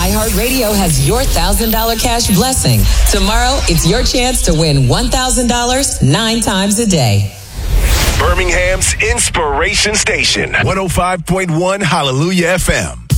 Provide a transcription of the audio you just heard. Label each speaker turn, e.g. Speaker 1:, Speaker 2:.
Speaker 1: iHeartRadio has your $1,000 cash blessing. Tomorrow, it's your chance to win $1,000 9 times a day.
Speaker 2: Birmingham's Inspiration Station, 105.1 Hallelujah FM.